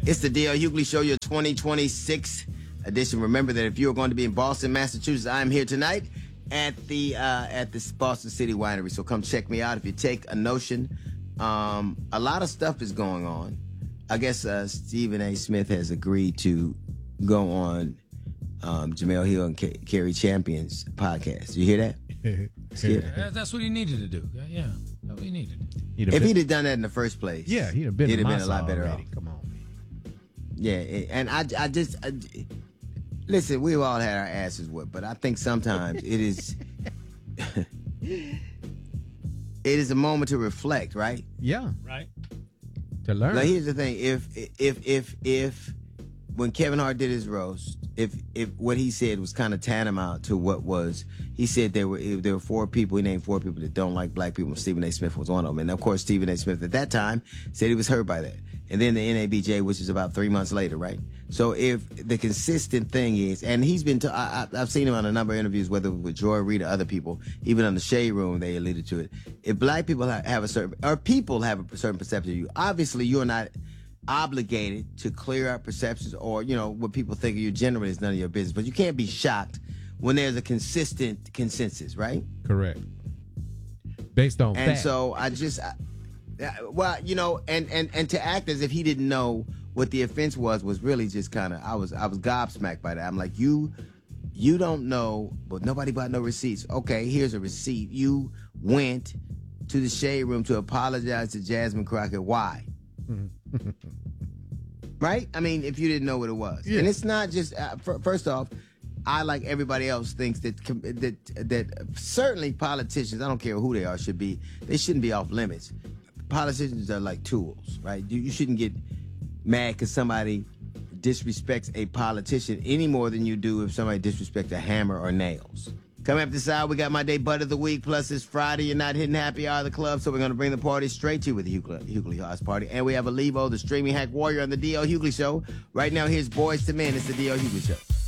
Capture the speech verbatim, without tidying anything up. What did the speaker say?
It's the D L Hughley Show, your twenty twenty-six edition. Remember that if you are going to be in Boston, Massachusetts, I am here tonight at the uh, at this Boston City Winery. So come check me out if you take a notion. Um, a lot of stuff is going on. I guess uh, Stephen A. Smith has agreed to go on um, Jamel Hill and K- Carrie Champion's podcast. You hear that? Yeah, that's what he needed to do. Yeah, that's what he needed to do. He'd if been, he'd have done that in the first place, yeah, he'd have been, he'd have been a lot better already. off. Come on, man. Yeah, and I, I just I, listen. We've all had our asses whipped, but I think sometimes it is it is a moment to reflect, right? Yeah, right. To learn. Now, here's the thing: if if if if when Kevin Hart did his roast, if if what he said was kind of tantamount to what was, he said there were there were four people. He named four people that don't like black people. Stephen A. Smith was one of them, and of course, Stephen A. Smith at that time said he was hurt by that. And then the N A B J, which is about three months later, right? So if the consistent thing is, and he's been, to, I, I've seen him on a number of interviews, whether with Joy Reid or other people, even on the Shade Room, they alluded to it. If black people have a certain, or people have a certain perception of you, obviously you're not obligated to clear up perceptions or, you know, what people think of you generally is none of your business. But you can't be shocked when there's a consistent consensus, right? Correct. Based on and fact. so I just, I, well, you know, and, and, and to act as if he didn't know what the offense was was really just kind of, I was I was gobsmacked by that. I'm like, you you don't know, but nobody bought no receipts. Okay, here's a receipt. You went to the Shade Room to apologize to Jasmine Crockett. Why? Right? I mean, if you didn't know what it was. Yeah. And it's not just, uh, f- first off, I, like everybody else, thinks that that that certainly politicians, I don't care who they are, should be, they shouldn't be off limits. Politicians are like tools, right? You, you shouldn't get mad because somebody disrespects a politician any more than you do if somebody disrespects a hammer or nails. Coming up this hour, we got my day butt of the week, plus it's Friday, you're not hitting happy hour of the club, so we're going to bring the party straight to you with the Hughley House Party. And we have a Levo, the streaming hack warrior on the D L Hughley Show. Right now, here's Boys to Men. It's the D L Hughley Show.